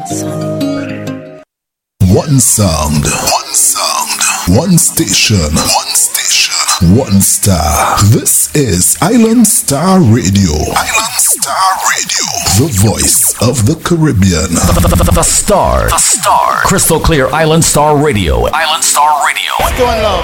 One sound, one station, one star. This is Island Star Radio. The voice of the Caribbean. The Star. Crystal clear Island Star Radio. What's going on?